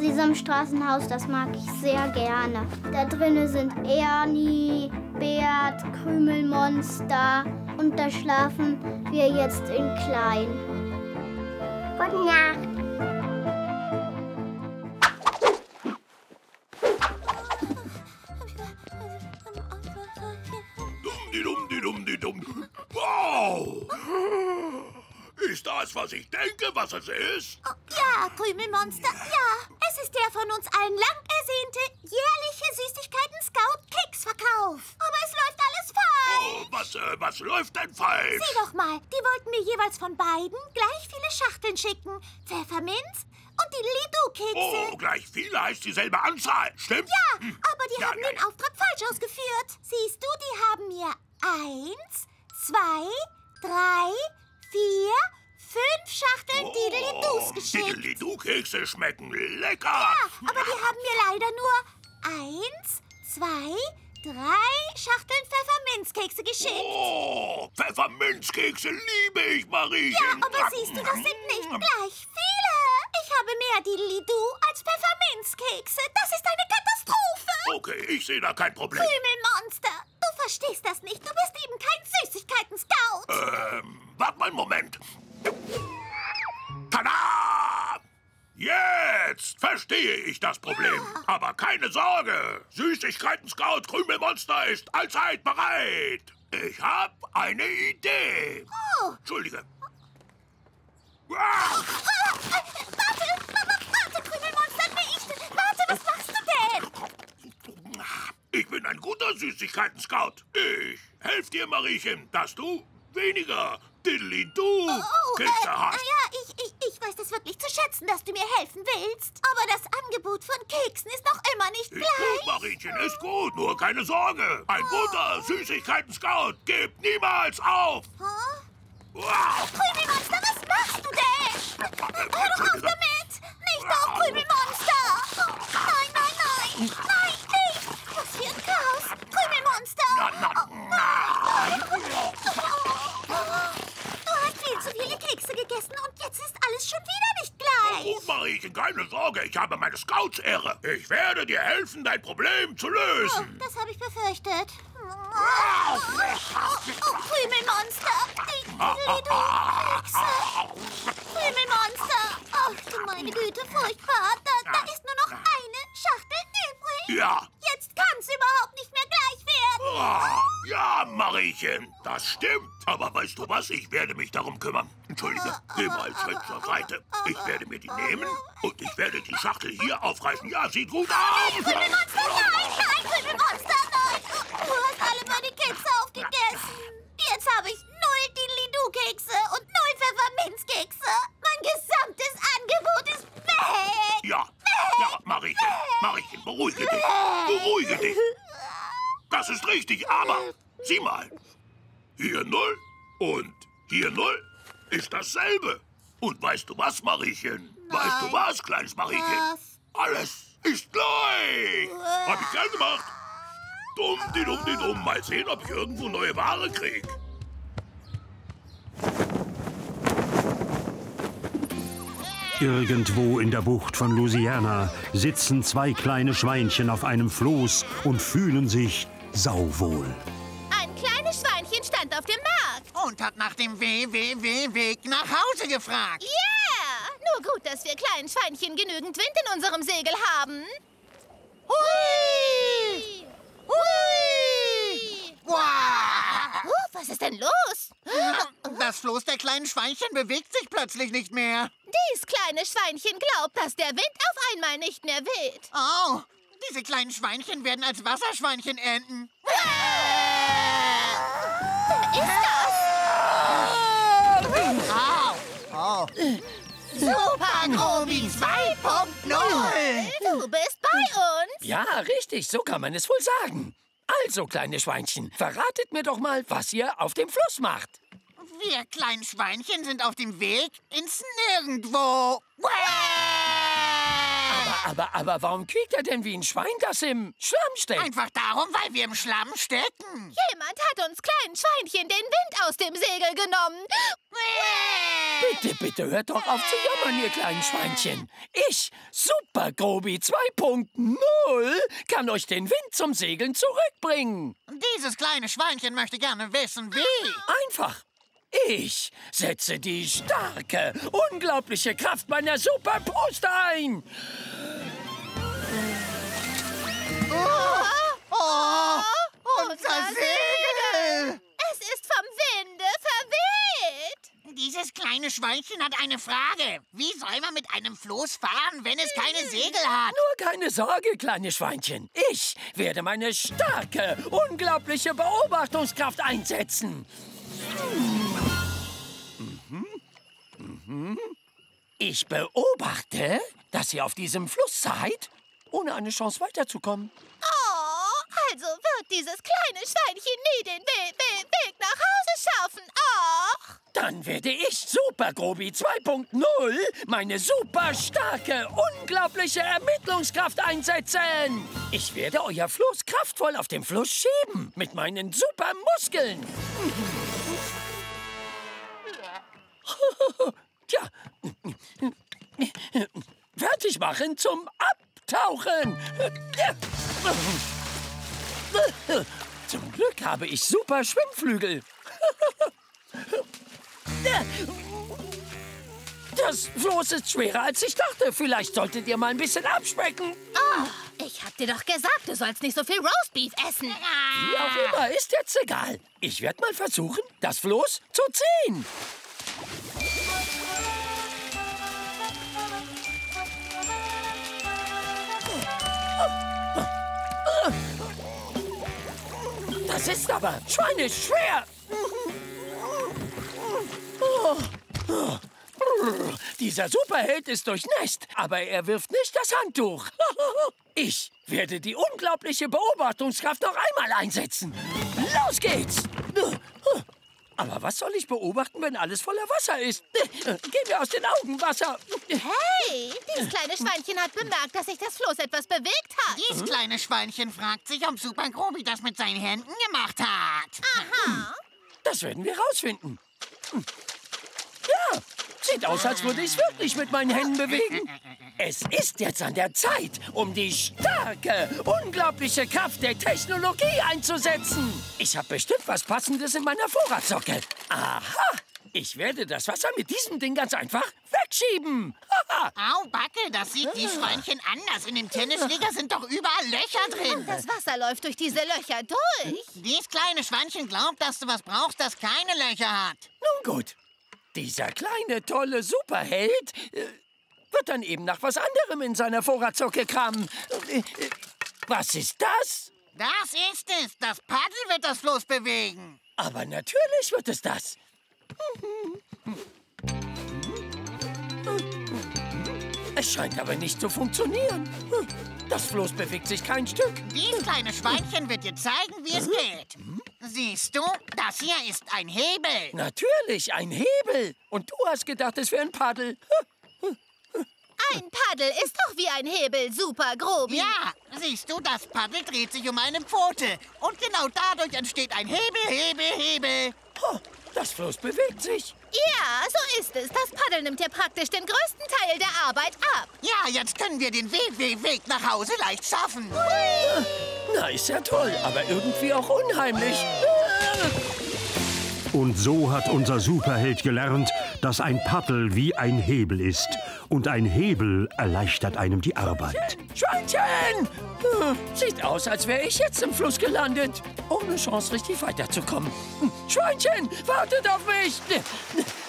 diesem Straßenhaus, das mag ich sehr gerne. Da drinnen sind Ernie, Bert, Krümelmonster und da schlafen wir jetzt in klein. Gute Nacht. Wow! Ist das, was ich denke, was es ist? Oh, ja, Krümelmonster, ja. Es ist der von uns allen lang ersehnte jährliche Süßigkeiten-Scout-Keksverkauf. Aber es läuft alles falsch. Oh, was läuft denn falsch? Sieh doch mal, die wollten mir jeweils von beiden gleich viele Schachteln schicken. Pfefferminz und die Lidu-Kekse. Oh, gleich viele heißt dieselbe Anzahl, stimmt? Ja, aber die haben den Auftrag falsch ausgeführt. Siehst du, die haben mir 1, 2, 3, 4, 5 Schachteln Dideli-Dus geschickt. Dideli-Du-Kekse schmecken lecker. Ja, aber die haben mir leider nur 1, 2, 3 Schachteln Pfefferminzkekse geschickt. Oh, Pfefferminzkekse liebe ich, Mariechen. Ja, aber siehst du, das sind nicht gleich viele. Ich habe mehr Dideli-Du als Pfefferminzkekse. Das ist eine Katastrophe. Okay, ich sehe da kein Problem. Krümelmonster, du verstehst das nicht. Du bist eben kein Süßigkeiten-Scout. Warte mal einen Moment. Tada! Jetzt verstehe ich das Problem. Ja. Aber keine Sorge. Süßigkeiten-Scout Krümelmonster ist allzeit bereit. Ich habe eine Idee. Oh. Entschuldige. Warte, Krümelmonster, nicht. Warte, was machst du denn? Ich bin ein guter Süßigkeiten-Scout. Ich helfe dir, Mariechen, dass du weniger Dideli-Du-Kekse hast. Ja, ich weiß das wirklich zu schätzen, dass du mir helfen willst. Aber das Angebot von Keksen ist noch immer nicht gleich. Ist gut, Mariechen, ist gut. Nur keine Sorge. Ein guter Süßigkeiten-Scout gibt niemals auf. Wow. Krümelmonster, was machst du denn? Hör doch auf damit. Nicht doch, Krümelmonster. Nein, nein, nein. Nein, nicht. Was für ein Chaos. Krümelmonster. Du hast viel zu viele Kekse gegessen und jetzt ist alles schon wieder nicht gleich. Oh, Mariechen, keine Sorge. Ich habe meine Scouts-Ehre. Ich werde dir helfen, dein Problem zu lösen. Oh, das habe ich befürchtet. Krümelmonster. Dideli-Du-Kekse. Krümelmonster. Ach, du meine Güte, furchtbar. Da ist nur noch eine Schachtel übrig. Ja. Jetzt kann es überhaupt nicht mehr gleich werden. Ja, Mariechen, das stimmt. Aber weißt du was? Ich werde mich darum kümmern. Entschuldige, geh mal einen Schritt zur Seite. Ich werde mir die nehmen und ich werde die Schachtel hier aufreißen. Ja, sieht gut aus. Krümelmonster, nein, Krümelmonster, nein. Du hast alle meine Kekse aufgegessen. Jetzt habe ich 0 Dideli-Du-Kekse und 0 Pfefferminzkekse. Mein gesamtes Angebot ist weg. Ja, Mariechen, beruhige dich. Beruhige dich. Das ist richtig, aber sieh mal. Hier 0 und hier 0 ist dasselbe. Und weißt du was, Mariechen? Nein. Weißt du was, kleines Mariechen? Was? Alles ist gleich. Hab ich gern gemacht. Dumm. Mal sehen, ob ich irgendwo neue Ware krieg. Irgendwo in der Bucht von Louisiana sitzen 2 kleine Schweinchen auf einem Floß und fühlen sich sauwohl. Ein kleines Schweinchen stand auf dem Markt. Und hat nach dem Weg nach Hause gefragt. Yeah! Nur gut, dass wir kleinen Schweinchen genügend Wind in unserem Segel haben. Hui! Hui! Wow! Was ist denn los? Das Floß der kleinen Schweinchen bewegt sich plötzlich nicht mehr. Dies kleine Schweinchen glaubt, dass der Wind auf einmal nicht mehr weht. Oh, diese kleinen Schweinchen werden als Wasserschweinchen enden. Wer ist das? Oh. Super Gromi 2.0! Du bist bei uns. Ja, richtig, so kann man es wohl sagen. Also, kleine Schweinchen, verratet mir doch mal, was ihr auf dem Fluss macht. Wir kleinen Schweinchen sind auf dem Weg ins Nirgendwo. Aber warum quiekt er denn wie ein Schwein, das im Schlamm steckt? Einfach darum, weil wir im Schlamm stecken. Jemand hat uns kleinen Schweinchen den Wind aus dem Segel genommen. Bitte, hört doch auf zu jammern, ihr kleinen Schweinchen. Ich, Super Grobi 2.0, kann euch den Wind zum Segeln zurückbringen. Dieses kleine Schweinchen möchte gerne wissen, wie. Einfach. Ich setze die starke, unglaubliche Kraft meiner Superbrust ein. Unser Segel! Es ist vom Winde verweht. Dieses kleine Schweinchen hat eine Frage. Wie soll man mit einem Floß fahren, wenn es keine Segel hat? Nur keine Sorge, kleine Schweinchen. Ich werde meine starke, unglaubliche Beobachtungskraft einsetzen. Ich beobachte, dass ihr auf diesem Fluss seid, ohne eine Chance weiterzukommen. Oh, also wird dieses kleine Schweinchen nie den Weg nach Hause schaffen. Och. Dann werde ich, Super Grobi 2.0, meine super starke, unglaubliche Ermittlungskraft einsetzen. Ich werde euer Floß kraftvoll auf dem Fluss schieben, mit meinen super Muskeln. Tja, fertig machen zum Abtauchen. Zum Glück habe ich super Schwimmflügel. Das Floß ist schwerer, als ich dachte. Vielleicht solltet ihr mal ein bisschen abspecken. Oh, ich hab dir doch gesagt, du sollst nicht so viel Roastbeef essen. Wie auch immer, ist jetzt egal. Ich werde mal versuchen, das Floß zu ziehen. Das ist aber schweineschwer. Dieser Superheld ist durchnässt, aber er wirft nicht das Handtuch. Ich werde die unglaubliche Beobachtungskraft noch einmal einsetzen. Los geht's! Aber was soll ich beobachten, wenn alles voller Wasser ist? Geh mir aus den Augen, Wasser! Hey, dieses kleine Schweinchen hat bemerkt, dass sich das Floß etwas bewegt hat. Dieses kleine Schweinchen fragt sich, ob Super Grobi das mit seinen Händen gemacht hat. Aha. Das werden wir rausfinden. Ja, sieht aus, als würde ich es wirklich mit meinen Händen bewegen. Es ist jetzt an der Zeit, um die starke, unglaubliche Kraft der Technologie einzusetzen. Ich habe bestimmt was Passendes in meiner Vorratsocke. Aha, ich werde das Wasser mit diesem Ding ganz einfach wegschieben. Au, Backe, das sieht die Schweinchen anders. In dem Tennisschläger sind doch überall Löcher drin. Das Wasser läuft durch diese Löcher durch. Dieses kleine Schweinchen glaubt, dass du was brauchst, das keine Löcher hat. Nun gut, dieser kleine, tolle Superheld wird dann eben nach was anderem in seiner Vorratsocke kramen. Was ist das? Das ist es. Das Paddel wird das Floß bewegen. Aber natürlich wird es das. Es scheint aber nicht zu funktionieren. Das Floß bewegt sich kein Stück. Dieses kleine Schweinchen wird dir zeigen, wie es geht. Siehst du, das hier ist ein Hebel. Natürlich, ein Hebel. Und du hast gedacht, es wäre ein Paddel. Ein Paddel ist doch wie ein Hebel, Super Grobi. Ja, siehst du, das Paddel dreht sich um eine Pfote. Und genau dadurch entsteht ein Hebel. Das Floß bewegt sich. Ja, so ist es. Das Paddel nimmt dir praktisch den größten Teil der Arbeit ab. Ja, jetzt können wir den Weg nach Hause leicht schaffen. Na, ist ja toll, aber irgendwie auch unheimlich. Und so hat unser Superheld gelernt, dass ein Paddel wie ein Hebel ist. Und ein Hebel erleichtert einem die Arbeit. Schweinchen! Sieht aus, als wäre ich jetzt im Fluss gelandet. Ohne Chance, richtig weiterzukommen. Schweinchen, wartet auf mich!